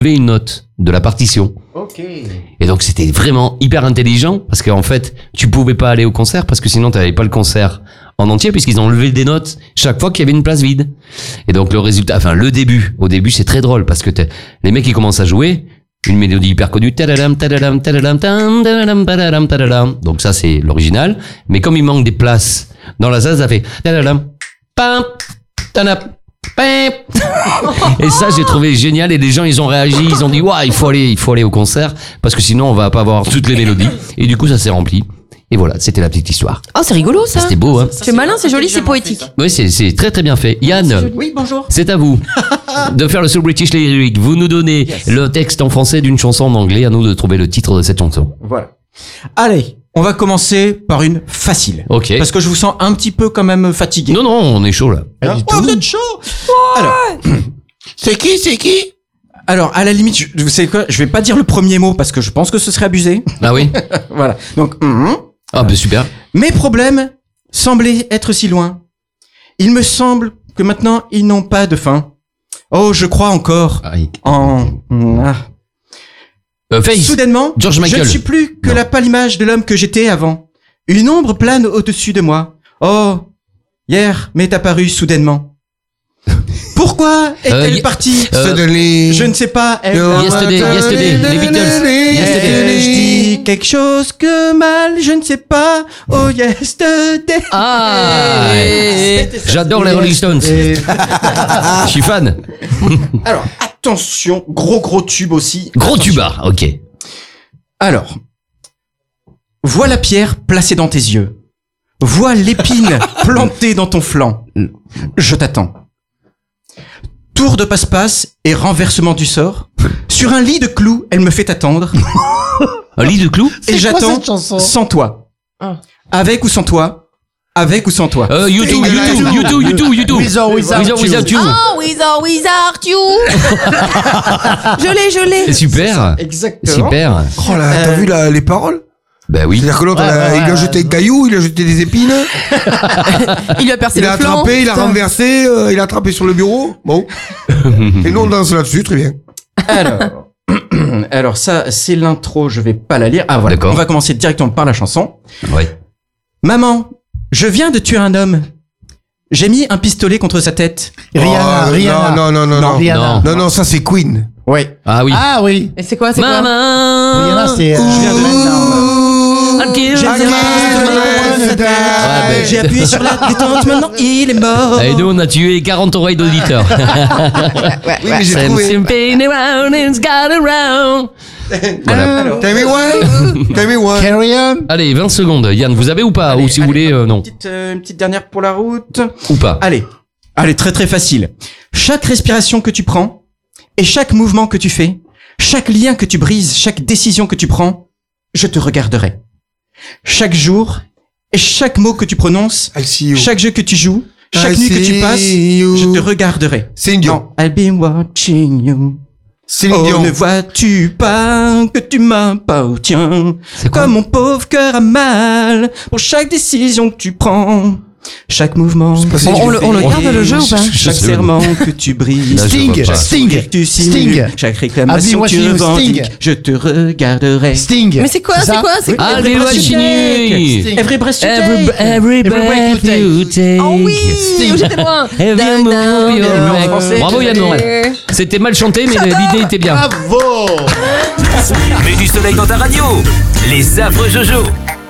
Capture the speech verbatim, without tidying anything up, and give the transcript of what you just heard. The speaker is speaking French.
une note de la partition. Ok. Et donc c'était vraiment hyper intelligent parce qu'en fait tu pouvais pas aller au concert parce que sinon t'avais pas le concert en entier puisqu'ils ont enlevé des notes chaque fois qu'il y avait une place vide. Et donc le résultat, enfin le début, au début c'est très drôle parce que les mecs ils commencent à jouer une mélodie hyper connue, tadadam, tadadam, tadadam, tadadam, tadadam, tadadam. Donc ça c'est l'original, mais comme il manque des places dans la salle, ça fait tadadam, pam, tanap. Et ça j'ai trouvé génial et les gens ils ont réagi, ils ont dit waouh, il faut aller il faut aller au concert parce que sinon on va pas avoir toutes les mélodies et du coup ça s'est rempli et voilà, c'était la petite histoire. Oh, c'est rigolo ça. C'était beau hein. C'est malin, c'est joli, c'est poétique. Oui, c'est c'est très très bien fait. Yann. Oui, bonjour. C'est à vous de faire le Soul British Lyric. Vous nous donnez yes. le texte en français d'une chanson en anglais, à nous de trouver le titre de cette chanson. Voilà. Allez, on va commencer par une facile. Ok. Parce que je vous sens un petit peu quand même fatigué. Non, non, on est chaud là. Hein oh, vous êtes chaud. Ouais. Alors, c'est qui, c'est qui? Alors, à la limite, je, vous savez quoi? Je vais pas dire le premier mot parce que je pense que ce serait abusé. Ah oui. Voilà. Donc, mm-hmm. ah bah super. Mes problèmes semblaient être si loin. Il me semble que maintenant ils n'ont pas de fin. Oh, je crois encore Aïe. en. Ah. Euh, Face. Soudainement, George je Michael. ne suis plus que Non. la pâle image de l'homme que j'étais avant. Une ombre plane au-dessus de moi. Oh, hier m'est apparue soudainement. Pourquoi est-elle Euh, y- partie euh, Suddenly. Je ne sais pas. Elle Yesterday, yesterday, les Beatles. Yesterday. Je dis quelque chose que mal, je ne sais pas. Oh, yesterday. Ah, j'adore les Rolling Stones. Je suis fan. Alors, attention, gros gros tube aussi. Gros Attention. tuba, ok. Alors, vois la pierre placée dans tes yeux. Vois l'épine plantée dans ton flanc. Je t'attends. Tour de passe-passe et renversement du sort. Sur un lit de clous, elle me fait attendre. Un lit de clous. Et C'est quoi j'attends cette chanson sans toi. Ah. Avec ou sans toi. Avec ou sans toi. Euh, you too, you too, you too, you too, you too. With or without With or without you. Oh, with or without you. Je l'ai, je l'ai. C'est super. Exactement. Super. Oh là, t'as Euh, vu la, les paroles? Bah oui. C'est-à-dire que l'autre, Ouais, elle a- ouais, il a ouais, jeté ouais. un caillou, il a jeté des épines, Il lui a percé il le a flanc. attrapé, il a Putain. renversé, euh, il a attrapé sur le bureau. Bon. Et nous, on danse là-dessus, très bien. Alors, alors ça, c'est l'intro, je vais pas la lire. Ah voilà, D'accord. on va commencer directement par la chanson. Ouais. Maman, je viens de tuer un homme. J'ai mis un pistolet contre sa tête. Rihanna, Oh, Rihanna. Non, non, non, non. Non, Non, Rihanna. non, non, ça c'est Queen. Ouais. Ah oui. Ah oui. Et c'est quoi, c'est quoi? Maman. Rihanna, c'est. euh, Je viens de I'll kill J'ai you. mis un pistolet contre sa tête. Ouais, ben- J'ai appuyé sur la détente, maintenant il est mort. Et nous, on a tué quarante oreilles d'auditeurs. Ouais, Oui, ouais. mais j'ai Some trouvé. spin around and got around. Voilà. Tell me why. Tell me why. Carry on. Allez, vingt secondes. Yann, vous avez ou pas? Allez, Ou si vous allez, voulez, euh, non. Une petite, euh, une petite dernière pour la route. Ou pas. Allez. Allez, très très facile. Chaque respiration que tu prends et chaque mouvement que tu fais, chaque lien que tu brises, chaque décision que tu prends, je te regarderai. Chaque jour et chaque mot que tu prononces, I see you. chaque jeu que tu joues, chaque I nuit que tu see passes, you. je te regarderai. Céline Dion. Non, I'll be watching you. Céline Oh, Dion. ne vois-tu pas que tu m'appartiens? C'est quoi? Comme mon pauvre cœur a mal pour chaque décision que tu prends. Chaque mouvement. pas si On, tu on le le, fais. on le garde le jeu ou pas? Je- je- Chaque sais serment que tu brises. Là, je vois Sting, pas. Sting, que tu simules, Sting. chaque réclamation que tu I've been watching you, revendiques, Sting. je te regarderai. Sting. Mais c'est quoi, ça c'est quoi, c'est quoi? I'll be watching you. Sting. Every breath you Every, take. every breath you take. Oh oui, Sting. j'étais loin. Every Down, move down, you down. make. français. Bravo Yann Morin. C'était mal chanté, mais l'idée était bien. Bravo. Mets du soleil dans ta radio. Les affreux Jojo.